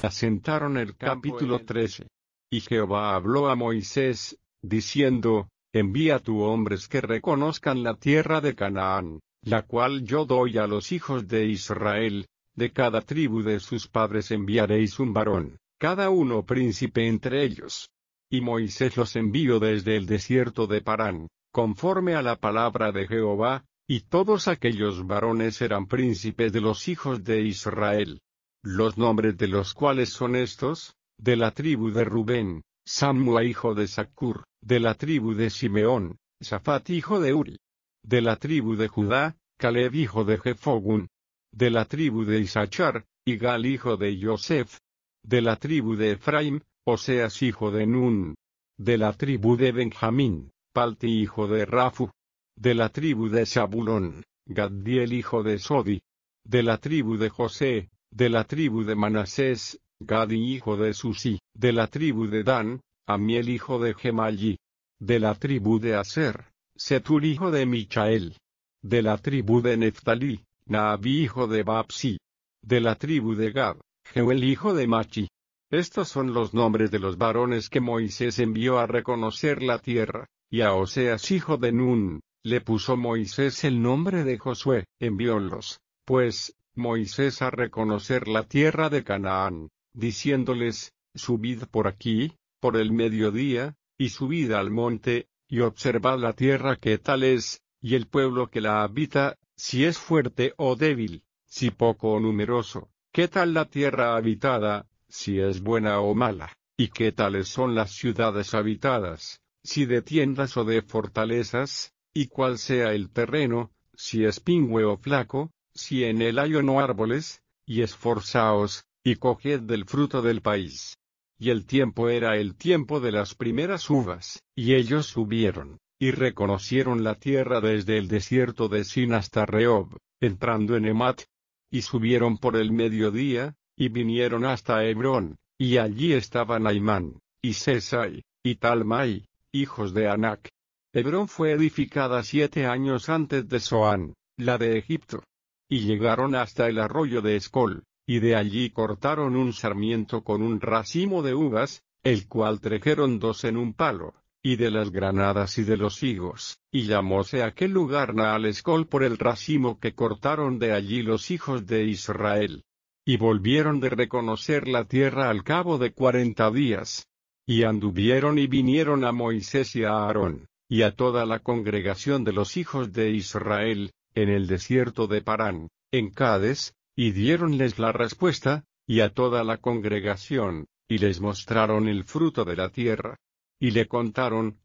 Asentaron el capítulo 13. Y Jehová habló a Moisés, diciendo, envía tú hombres que reconozcan la tierra de Canaán, la cual yo doy a los hijos de Israel, de cada tribu de sus padres enviaréis un varón, cada uno príncipe entre ellos. Y Moisés los envió desde el desierto de Parán, conforme a la palabra de Jehová, y todos aquellos varones eran príncipes de los hijos de Israel. Los nombres de los cuales son estos: de la tribu de Rubén, Samua hijo de Zacur; de la tribu de Simeón, Safat hijo de Uri; de la tribu de Judá, Caleb hijo de Jefogun; de la tribu de Isachar, Igal hijo de Yosef; de la tribu de Efraim, Oseas hijo de Nun; de la tribu de Benjamín, Palti hijo de Rafu; de la tribu de Zabulón, Gaddiel hijo de Sodi; de la tribu de José, de la tribu de Manasés, Gadi hijo de Susi; de la tribu de Dan, Amiel hijo de Gemalli; de la tribu de Aser, Setur hijo de Michael; de la tribu de Neftalí, Naabi hijo de Babsi; de la tribu de Gad, Jeuel hijo de Machi. Estos son los nombres de los varones que Moisés envió a reconocer la tierra, y a Oseas hijo de Nun le puso Moisés el nombre de Josué. Enviólos, pues, Moisés a reconocer la tierra de Canaán, diciéndoles, subid por aquí, por el mediodía, y subid al monte, y observad la tierra que tal es, y el pueblo que la habita, si es fuerte o débil, si poco o numeroso; qué tal la tierra habitada, si es buena o mala, y qué tales son las ciudades habitadas, si de tiendas o de fortalezas, y cuál sea el terreno, si es pingüe o flaco, si en él hay o no árboles, y esforzaos, y coged del fruto del país. Y el tiempo era el tiempo de las primeras uvas, y ellos subieron, y reconocieron la tierra desde el desierto de Sin hasta Rehob, entrando en Emat, y subieron por el mediodía, y vinieron hasta Hebrón, y allí estaban Aimán, y Sesai, y Talmai, hijos de Anac. Hebrón fue edificada 7 años antes de Zoán, la de Egipto. Y llegaron hasta el arroyo de Escol, y de allí cortaron un sarmiento con un racimo de uvas, el cual trajeron 2 en un palo, y de las granadas y de los higos, y llamóse aquel lugar Naal Escol por el racimo que cortaron de allí los hijos de Israel. Y volvieron de reconocer la tierra al cabo de 40 días. Y anduvieron y vinieron a Moisés y a Aarón, y a toda la congregación de los hijos de Israel, en el desierto de Parán, en Cades, y diéronles la respuesta, y a toda la congregación, y les mostraron el fruto de la tierra. Y le contaron,